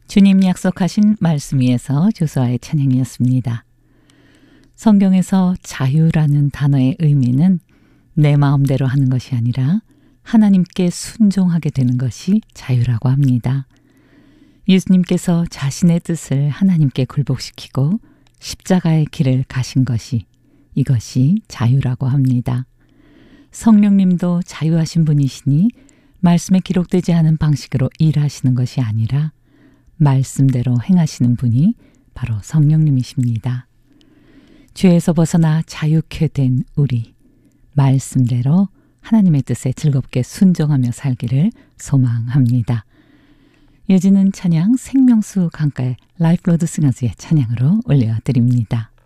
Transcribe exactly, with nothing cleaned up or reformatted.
주님 약속하신 말씀 위에서 조수아의 찬양이었습니다. 성경에서 자유라는 단어의 의미는 내 마음대로 하는 것이 아니라 하나님께 순종하게 되는 것이 자유라고 합니다. 예수님께서 자신의 뜻을 하나님께 굴복시키고 십자가의 길을 가신 것이 이것이 자유라고 합니다. 성령님도 자유하신 분이시니 말씀에 기록되지 않은 방식으로 일하시는 것이 아니라 말씀대로 행하시는 분이 바로 성령님이십니다. 죄에서 벗어나 자유케 된 우리, 말씀대로 하나님의 뜻에 즐겁게 순종하며 살기를 소망합니다. 이어지는 찬양 생명수 강가의 라이프 로드 싱어즈의 찬양으로 올려드립니다.